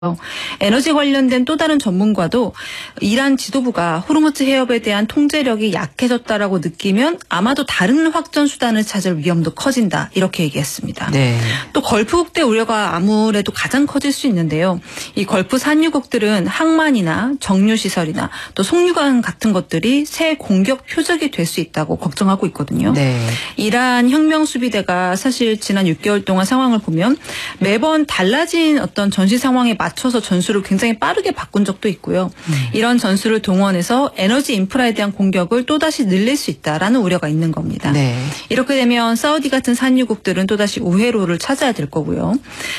에너지 관련된 또 다른 전문가도 이란 지도부가 호르무즈 해협에 대한 통제력이 약해졌다라고 느끼면 아마도 다른 확전 수단을 찾을 위험도 커진다 이렇게 얘기했습니다. 네. 또 걸프국대 우려가 아무래도 가장 커질 수 있는데요. 이 걸프 산유국들은 항만이나 정유시설이나 또 송유관 같은 것들이 새 공격 표적이 될 수 있다고 걱정하고 있거든요. 네. 이란 혁명수비대가 사실 지난 6개월 동안 상황을 보면 매번 달라진 어떤 전시 상황에 맞춰서 전술을 굉장히 빠르게 바꾼 적도 있고요. 이런 전술을 동원해서 에너지 인프라에 대한 공격을 또다시 늘릴 수 있다라는 우려가 있는 겁니다. 네. 이렇게 되면 사우디 같은 산유국들은 또다시 우회로를 찾아야 될 거고요.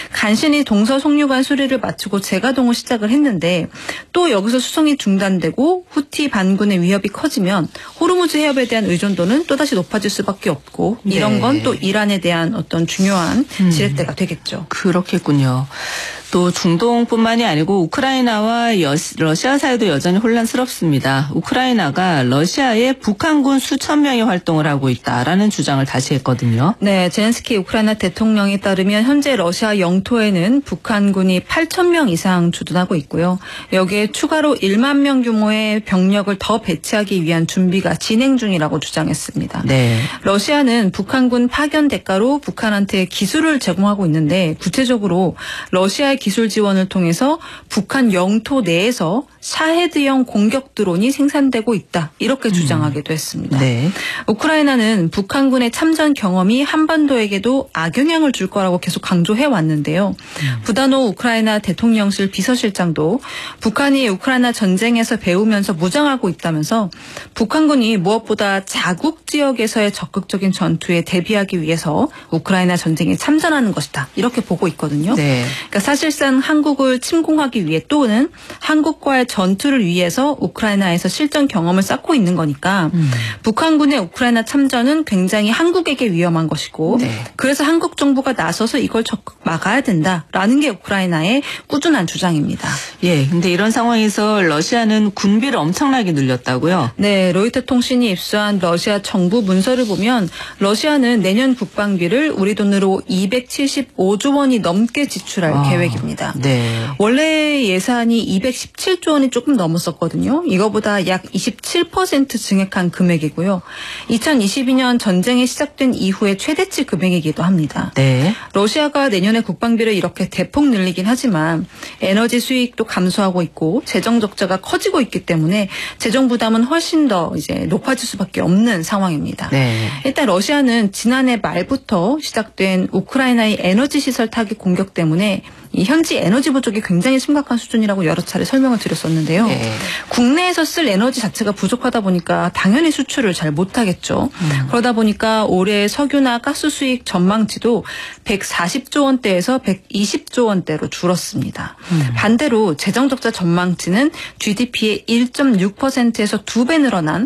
간신히 동서송유관 수리를 마치고 재가동을 시작을 했는데 또 여기서 수송이 중단되고 후티 반군의 위협이 커지면 호르무즈 해협에 대한 의존도는 또다시 높아질 수밖에 없고 이런 네. 건 또 이란에 대한 어떤 중요한 지렛대가 되겠죠. 그렇겠군요. 또 중동뿐만이 아니고 우크라이나와 러시아 사이도 여전히 혼란스럽습니다. 우크라이나가 러시아에 북한군 수천 명이 활동을 하고 있다라는 주장을 다시 했거든요. 네, 젤렌스키 우크라이나 대통령에 따르면 현재 러시아 영토에는 북한군이 8천 명 이상 주둔하고 있고요. 여기에 추가로 1만 명 규모의 병력을 더 배치하기 위한 준비가 진행 중이라고 주장했습니다. 네. 러시아는 북한군 파견 대가로 북한한테 기술을 제공하고 있는데 구체적으로 러시아의 기술 지원을 통해서 북한 영토 내에서 샤헤드형 공격 드론이 생산되고 있다. 이렇게 주장하기도 했습니다. 네. 우크라이나는 북한군의 참전 경험이 한반도에게도 악영향을 줄 거라고 계속 강조해 왔는데요. 부다노 우크라이나 대통령실 비서실장도 북한이 우크라이나 전쟁에서 배우면서 무장하고 있다면서 북한군이 무엇보다 자국 지역에서의 적극적인 전투에 대비하기 위해서 우크라이나 전쟁에 참전하는 것이다. 이렇게 보고 있거든요. 네. 그러니까 사실상 한국을 침공하기 위해 또는 한국과의 전투를 위해서 우크라이나에서 실전 경험을 쌓고 있는 거니까 북한군의 우크라이나 참전은 굉장히 한국에게 위험한 것이고 네. 그래서 한국 정부가 나서서 이걸 적극 막아야 된다라는 게 우크라이나의 꾸준한 주장입니다. 예. 근데 이런 상황에서 러시아는 군비를 엄청나게 늘렸다고요? 네, 로이터 통신이 입수한 러시아 정부 문서를 보면 러시아는 내년 국방비를 우리 돈으로 275조 원이 넘게 지출할 계획입니다. 네. 원래 예산이 217조 원이 조금 넘었었거든요. 이거보다 약 27% 증액한 금액이고요. 2022년 전쟁이 시작된 이후의 최대치 금액이기도 합니다. 네. 러시아가 내년에 국방비를 이렇게 대폭 늘리긴 하지만 에너지 수익도 감소하고 있고 재정 적자가 커지고 있기 때문에 재정 부담은 훨씬 더 이제 높아질 수밖에 없는 상황입니다. 네. 일단 러시아는 지난해 말부터 시작된 우크라이나의 에너지 시설 타깃 공격 때문에 이 현지 에너지 부족이 굉장히 심각한 수준이라고 여러 차례 설명을 드렸었는데요. 네. 국내에서 쓸 에너지 자체가 부족하다 보니까 당연히 수출을 잘 못하겠죠. 그러다 보니까 올해 석유나 가스 수익 전망치도 140조 원대에서 120조 원대로 줄었습니다. 반대로 재정적자 전망치는 GDP의 1.6%에서 2배 늘어난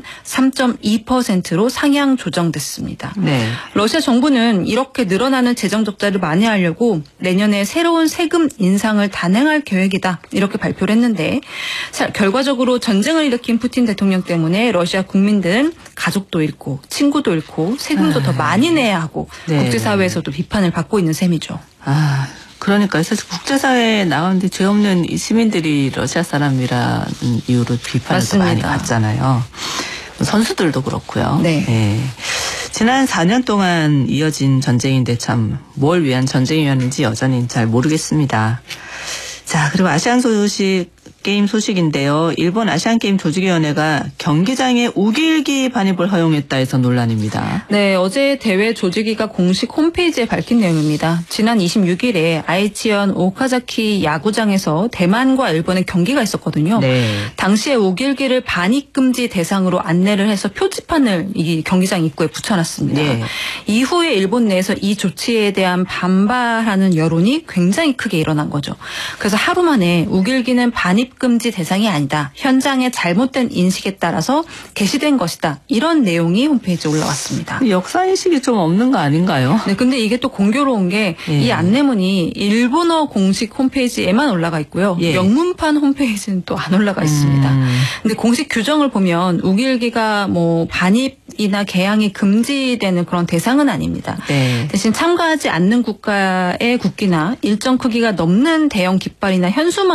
3.2%로 상향 조정됐습니다. 네. 러시아 정부는 이렇게 늘어나는 재정적자를 만회하려고 내년에 새로운 세금 인상을 단행할 계획이다. 이렇게 발표를 했는데 결과적으로 전쟁을 일으킨 푸틴 대통령 때문에 러시아 국민들은 가족도 잃고 친구도 잃고 세금도 더 많이 내야 하고 네. 국제사회에서도 비판을 받고 있는 셈이죠. 그러니까 사실 국제사회에 나오는데 죄 없는 이 시민들이 러시아 사람이라는 이유로 비판을 더 많이 받잖아요. 선수들도 그렇고요. 네. 네. 지난 4년 동안 이어진 전쟁인데 참 뭘 위한 전쟁이었는지 여전히 잘 모르겠습니다. 자, 그리고 아시안 게임 소식인데요. 일본 아시안게임 조직위원회가 경기장에 우길기 반입을 허용했다 해서 논란입니다. 네, 어제 대회 조직위가 공식 홈페이지에 밝힌 내용입니다. 지난 26일에 아이치현 오카자키 야구장에서 대만과 일본의 경기가 있었거든요. 네. 당시에 우길기를 반입 금지 대상으로 안내를 해서 표지판을 이 경기장 입구에 붙여놨습니다. 네. 이후에 일본 내에서 이 조치에 대한 반발하는 여론이 굉장히 크게 일어난 거죠. 그래서 하루 만에 우길기는 반입 금지 대상이 아니다. 현장의 잘못된 인식에 따라서 게시된 것이다. 이런 내용이 홈페이지에 올라왔습니다. 역사인식이 좀 없는 거 아닌가요? 네, 근데 이게 또 공교로운 게 이 안내문이 일본어 공식 홈페이지에만 올라가 있고요. 예. 영문판 홈페이지는 또 안 올라가 있습니다. 근데 공식 규정을 보면 우길기가 뭐 반입 입국이나 개항이 금지되는 그런 대상은 아닙니다. 네. 대신 참가하지 않는 국가의 국기나 일정 크기가 넘는 대형 깃발이나 현수막